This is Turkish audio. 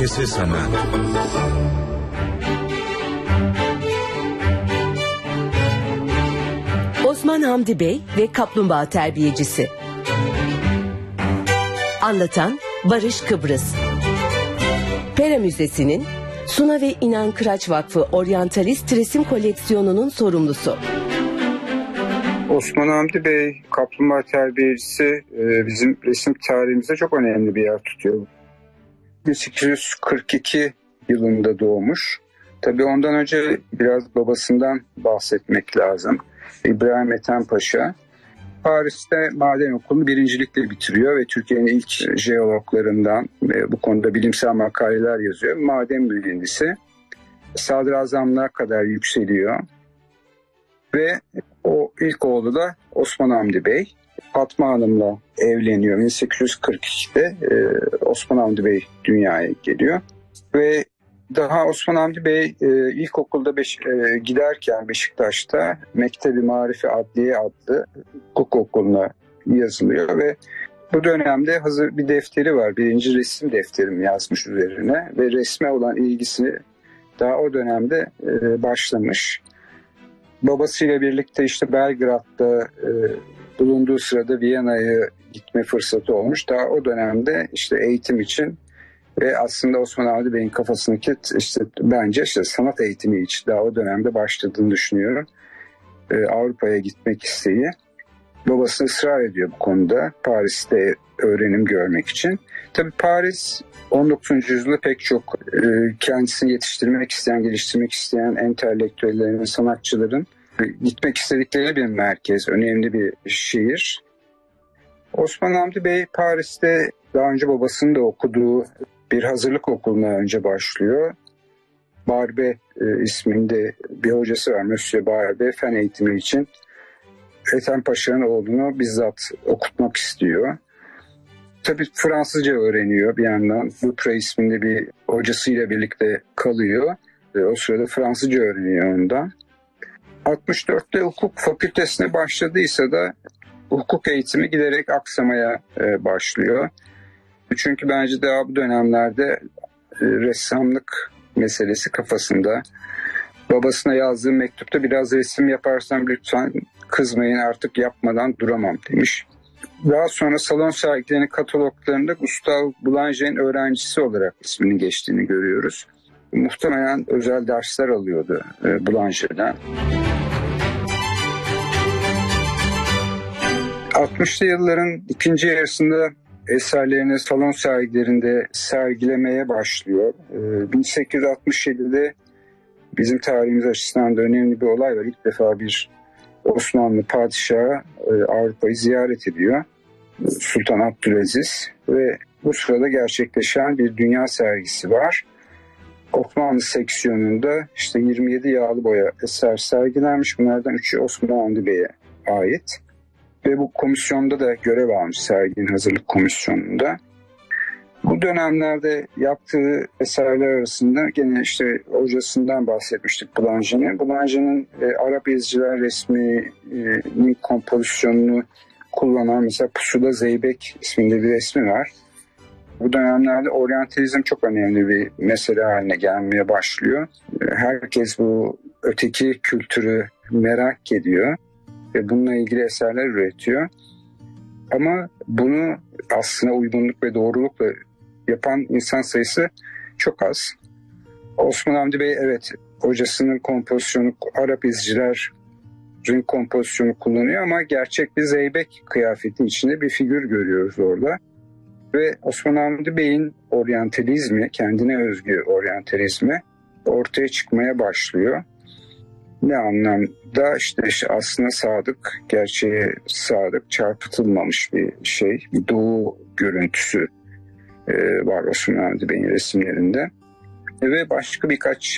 Köşesi Sanat. Osman Hamdi Bey ve Kaplumbağa Terbiyecisi. Anlatan Barış Kıbrıs. Pera Müzesi'nin Suna ve İnan Kıraç Vakfı Oryantalist Resim Koleksiyonu'nun sorumlusu. Osman Hamdi Bey, Kaplumbağa Terbiyecisi bizim resim tarihimizde çok önemli bir yer tutuyor. 1842 yılında doğmuş. Tabii ondan önce biraz babasından bahsetmek lazım. İbrahim Ethem Paşa. Paris'te maden okulunu birincilikle bitiriyor ve Türkiye'nin ilk jeologlarından bu konuda bilimsel makaleler yazıyor. Maden mühendisi. Sadrazamlığa kadar yükseliyor. Ve o ilk oğlu da Osman Hamdi Bey. Fatma Hanım'la evleniyor. 1842'de Osman Hamdi Bey dünyaya geliyor. Ve daha Osman Hamdi Bey ilkokulda giderken Beşiktaş'ta Mektebi Marifi Adliye adlı hukuk okuluna yazılıyor ve bu dönemde hazır bir defteri var. Birinci resim defterim yazmış üzerine ve resme olan ilgisi daha o dönemde başlamış. Babasıyla birlikte işte Belgrad'da bulunduğu sırada Viyana'ya gitme fırsatı olmuş. Daha o dönemde işte eğitim için ve aslında Osman Hamdi Bey'in kafasındaki bence sanat eğitimi için daha o dönemde başladığını düşünüyorum. Avrupa'ya gitmek isteği. Babası ısrar ediyor bu konuda Paris'te öğrenim görmek için. Tabii Paris 19. yüzyılda pek çok kendisini yetiştirmek isteyen, geliştirmek isteyen entelektüellerin, sanatçıların gitmek istedikleri bir merkez, önemli bir şehir. Osman Hamdi Bey Paris'te daha önce babasının da okuduğu bir hazırlık okuluna önce başlıyor. Barbe isminde bir hocası var, Monsieur Barbe, fen eğitimi için Ethem Paşa'nın oğlunu bizzat okutmak istiyor. Tabii Fransızca öğreniyor bir yandan. Dupré isminde bir hocasıyla birlikte kalıyor. O sırada Fransızca öğreniyor ondan. 64'te hukuk fakültesine başladıysa da hukuk eğitimi giderek aksamaya başlıyor. Çünkü bence daha bu dönemlerde ressamlık meselesi kafasında. Babasına yazdığı mektupta biraz resim yaparsam lütfen kızmayın, artık yapmadan duramam demiş. Daha sonra salon sergilerinin kataloglarında Gustave Boulanger'in öğrencisi olarak isminin geçtiğini görüyoruz. Muhtemelen özel dersler alıyordu Boulanger'den. 60'lı yılların ikinci yarısında eserlerini salon sergilerinde sergilemeye başlıyor. 1867'de bizim tarihimiz açısından da önemli bir olay var. İlk defa bir Osmanlı padişahı Avrupa'yı ziyaret ediyor. Sultan Abdülaziz ve bu sırada gerçekleşen bir dünya sergisi var. Osmanlı seksiyonunda işte 27 yağlı boya eser sergilenmiş. Bunlardan 3'ü Osman Hamdi Bey'e ait. Ve bu komisyonda da görev almış, serginin hazırlık komisyonunda. Bu dönemlerde yaptığı eserler arasında gene işte hocasından bahsetmiştik, Boulanger'in. Boulanger'in Arap yazıcılar resminin kompozisyonunu kullanan mesela Pusula Zeybek isminde bir resmi var. Bu dönemlerde oryantalizm çok önemli bir mesele haline gelmeye başlıyor. Herkes bu öteki kültürü merak ediyor ve bununla ilgili eserler üretiyor. Ama bunu aslında uygunluk ve doğrulukla yapan insan sayısı çok az. Osman Hamdi Bey evet hocasının kompozisyonu, Arap izcilerin kompozisyonu kullanıyor ama gerçek bir zeybek kıyafetin içinde bir figür görüyoruz orada. Ve Osman Hamdi Bey'in oryantalizmi, kendine özgü oryantalizmi ortaya çıkmaya başlıyor. Ne anlamda işte aslında sadık, gerçeğe sadık, çarpıtılmamış bir şey, bir doğu görüntüsü var Osman Hamdi Bey'in resimlerinde. Ve başka birkaç